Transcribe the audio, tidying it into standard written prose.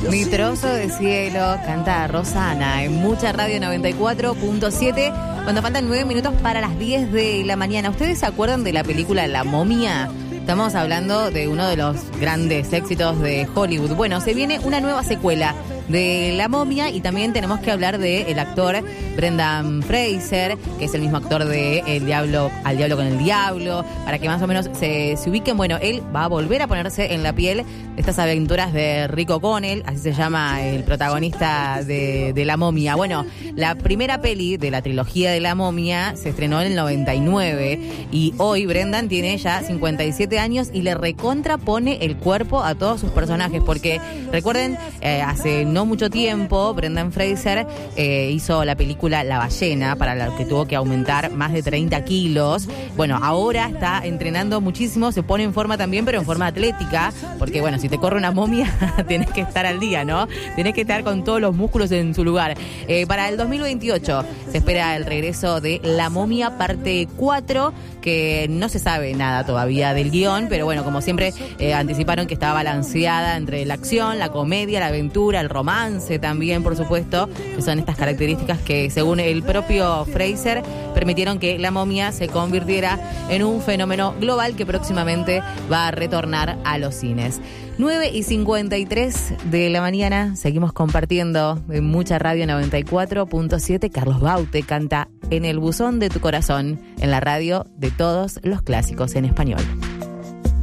Mi trozo de cielo, canta Rosana en Mucha Radio 94.7, cuando faltan 9 minutos para las 10 de la mañana. ¿Ustedes se acuerdan de la película La Momia? Estamos hablando de uno de los grandes éxitos de Hollywood. Bueno, se viene una nueva secuela de La Momia y también tenemos que hablar del actor Brendan Fraser, que es el mismo actor de El Diablo, Al Diablo con el Diablo, para que más o menos se ubiquen. Bueno, él va a volver a ponerse en la piel de estas aventuras de Rick O'Connell, así se llama el protagonista de La Momia. Bueno, la primera peli de la trilogía de La Momia se estrenó en el 99 y hoy Brendan tiene ya 57 años y le recontrapone el cuerpo a todos sus personajes, porque recuerden, hace no mucho tiempo Brendan Fraser hizo la película La Ballena, para la que tuvo que aumentar más de 30 kilos. Bueno, ahora está entrenando muchísimo, se pone en forma también, pero en forma atlética, porque bueno, si te corre una momia tenés que estar al día, ¿no? Tenés que estar con todos los músculos en su lugar. Para el 2028 se espera el regreso de La Momia parte 4, que no se sabe nada todavía del guión, pero bueno, como siempre anticiparon que estaba balanceada entre la acción, la comedia, la aventura, el romance también, por supuesto, que son estas características que, según el propio Fraser, permitieron que La Momia se convirtiera en un fenómeno global que próximamente va a retornar a los cines. 9:53 de la mañana, seguimos compartiendo en Mucha Radio 94.7. Carlos Baute canta En el buzón de tu corazón, en la radio de todos los clásicos en español.